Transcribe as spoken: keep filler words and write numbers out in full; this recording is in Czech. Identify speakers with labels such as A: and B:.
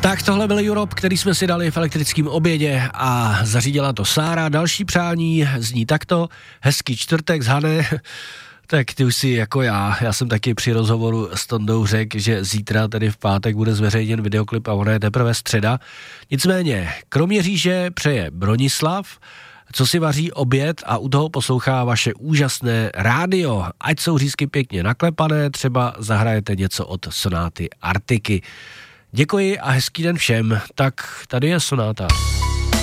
A: Tak tohle byl Europe, který jsme si dali v elektrickém obědě a zařídila to Sára. Další přání zní takto. Hezký čtvrtek z Hané. Tak ty už si jako já, já jsem taky při rozhovoru s Tondou řekl, že zítra, tedy v pátek, bude zveřejněn videoklip a ono je teprve středa. Nicméně, Kroměříže přeje Bronislav, co si vaří oběd a u toho poslouchá vaše úžasné rádio. Ať jsou řízky pěkně naklepané, třeba zahrajete něco od sonáty Artiky. Děkuji a hezký den všem. Tak tady je sonáta.